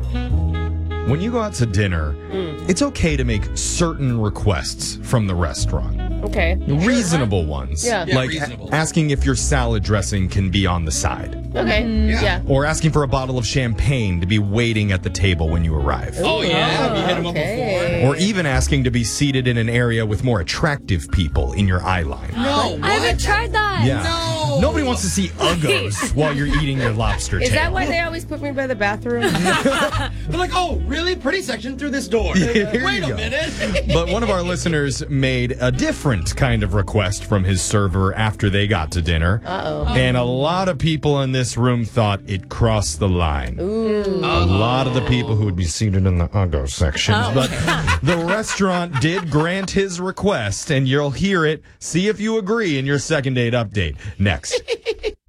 When you go out to dinner, it's okay to make certain requests from the restaurant. Okay. Reasonable ones. Yeah. Yeah, Like reasonable. asking if your salad dressing can be on the side. Okay. Yeah. Or asking for a bottle of champagne to be waiting at the table when you arrive. Oh, yeah. You hit him up Okay. before. Or even asking to be seated in an area with more attractive people in your eye line. No. I haven't tried that. Yeah. No. Nobody wants to see uggos while you're eating your lobster Is tail. that why they always put me by the bathroom? They're like, oh, really? Pretty section through this door. Here Wait you a go. minute. But one of our listeners made a different kind of request from his server after they got to dinner. Uh-oh. And a lot of people in this room thought it crossed the line. A lot of the people who would be seated in the uggo sections. But the restaurant did grant his request, and you'll hear it. See if you agree in your second date update next.